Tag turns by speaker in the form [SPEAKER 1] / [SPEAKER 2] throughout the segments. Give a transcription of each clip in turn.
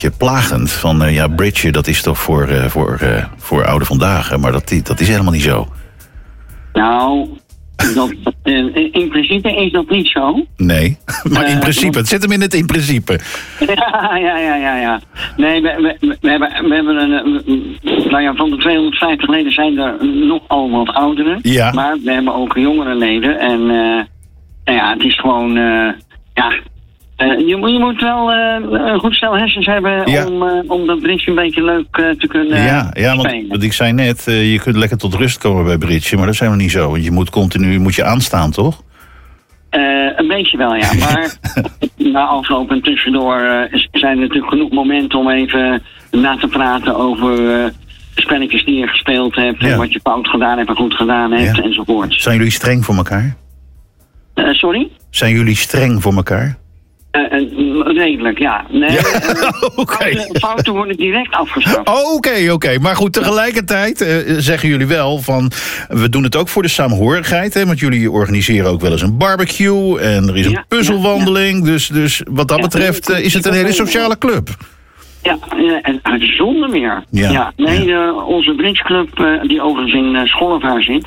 [SPEAKER 1] plagend van bridge, dat is toch voor oude vandaag, maar dat is helemaal niet zo.
[SPEAKER 2] Nou, in principe is dat niet zo.
[SPEAKER 1] Nee, maar in principe, het zit hem in het in principe.
[SPEAKER 2] Ja. Nee, we hebben van de 250 leden zijn er nogal wat ouderen.
[SPEAKER 1] Ja.
[SPEAKER 2] Maar we hebben ook jongere leden. En het is gewoon, je moet wel een goed stel hersens hebben om dat bridge een beetje leuk te kunnen spelen.
[SPEAKER 1] Want ik zei net, je kunt lekker tot rust komen bij bridge, maar dat zijn we niet zo. Want je moet continu aanstaan, toch?
[SPEAKER 2] Een beetje wel, ja. Maar na afloop en tussendoor zijn er natuurlijk genoeg momenten om even na te praten over spelletjes die je gespeeld hebt en wat je fout gedaan hebt en goed gedaan hebt enzovoort.
[SPEAKER 1] Zijn jullie streng voor elkaar?
[SPEAKER 2] Sorry?
[SPEAKER 1] Zijn jullie streng voor elkaar?
[SPEAKER 2] Redelijk, ja. Nee,
[SPEAKER 1] Okay.
[SPEAKER 2] Fouten worden direct afgestraft.
[SPEAKER 1] Oké. Maar goed, tegelijkertijd zeggen jullie wel van, we doen het ook voor de saamhorigheid. Hè, want jullie organiseren ook wel eens een barbecue en er is een puzzelwandeling. Dus wat dat betreft is het een hele sociale club.
[SPEAKER 2] Ja, en zonder meer. Onze bridgeclub, die overigens in Schollevaar zit,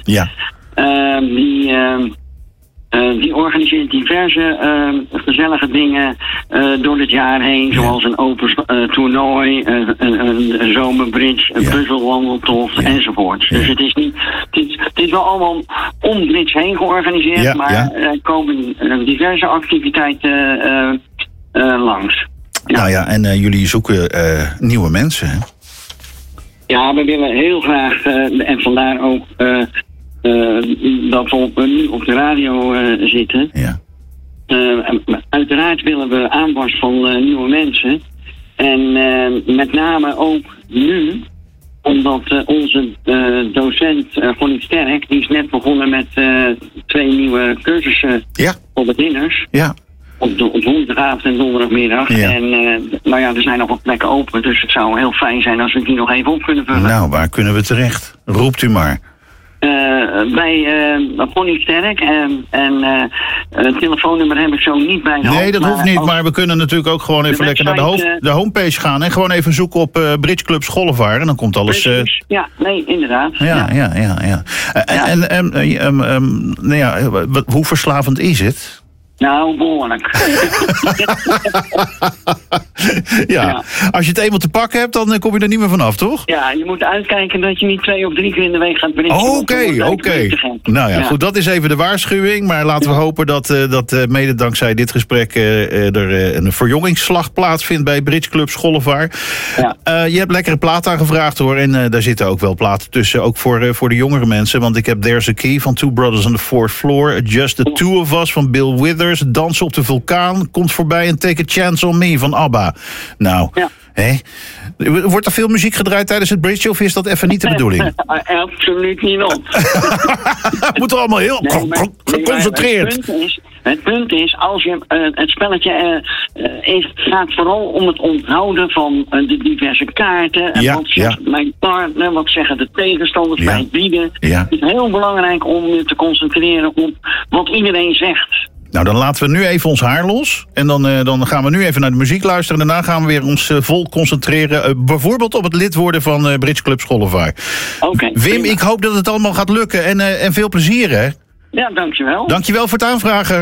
[SPEAKER 2] die organiseert diverse gezellige dingen door het jaar heen. Zoals een open toernooi, een zomerbridge, een puzzelwandeltocht enzovoort. Dus het is wel allemaal om bridge heen georganiseerd. Maar er komen diverse activiteiten langs. Ja.
[SPEAKER 1] Nou ja, en jullie zoeken nieuwe mensen, hè?
[SPEAKER 2] Ja, we willen heel graag, en vandaar ook dat we nu op de radio zitten. Ja. Uiteraard willen we aanwas van nieuwe mensen. En met name ook nu, omdat onze docent Gonnie Sterk, die is net begonnen met 2 nieuwe cursussen voor beginners. Ja. Op woensdagavond en donderdagmiddag. Ja. En er zijn nog wat plekken open. Dus het zou heel fijn zijn als we die nog even op kunnen vullen.
[SPEAKER 1] Nou, waar kunnen we terecht? Roept u maar.
[SPEAKER 2] Bij Gonnie Sterk. En het telefoonnummer heb ik zo niet bij de hand.
[SPEAKER 1] Nee, dat hoeft niet. Maar we kunnen natuurlijk ook gewoon even lekker naar de homepage gaan. En gewoon even zoeken op Bridge Club Schollevaar. En dan komt alles...
[SPEAKER 2] Ja, nee, inderdaad.
[SPEAKER 1] Ja. Hoe verslavend is het?
[SPEAKER 2] Nou, behoorlijk.
[SPEAKER 1] Als je het eenmaal te pakken hebt, dan kom je er niet meer vanaf, toch? Ja,
[SPEAKER 2] je moet uitkijken dat je niet 2 of 3 keer in de week gaat brengen.
[SPEAKER 1] Oké. Nou ja, goed, dat is even de waarschuwing. Maar laten we hopen dat mede dankzij dit gesprek er een verjongingsslag plaatsvindt bij Bridge Club Schollevaar. Ja. Je hebt lekkere platen aangevraagd, hoor. En daar zitten ook wel platen tussen, ook voor de jongere mensen. Want ik heb There's a Key van Two Brothers on the Fourth Floor. Just the Two of Us van Bill Withers. Dansen op de vulkaan komt voorbij en Take a Chance on Me van ABBA. Nou, wordt er veel muziek gedraaid tijdens het bridge of is dat even niet de bedoeling?
[SPEAKER 2] Absoluut niet op.
[SPEAKER 1] Het moet allemaal heel geconcentreerd.
[SPEAKER 2] Het punt is, als je het spelletje gaat vooral om het onthouden van de diverse kaarten. En wat zegt mijn partner, wat zeggen de tegenstanders bij het bieden. Ja. Het is heel belangrijk om je te concentreren op wat iedereen zegt.
[SPEAKER 1] Nou, dan laten we nu even ons haar los. En dan gaan we nu even naar de muziek luisteren. En daarna gaan we weer ons vol concentreren. Bijvoorbeeld op het lid worden van Bridge Club Schollevaar.
[SPEAKER 2] Oké.
[SPEAKER 1] Wim, prima. Ik hoop dat het allemaal gaat lukken. En veel plezier, hè?
[SPEAKER 2] Ja, dankjewel.
[SPEAKER 1] Dankjewel voor het aanvragen.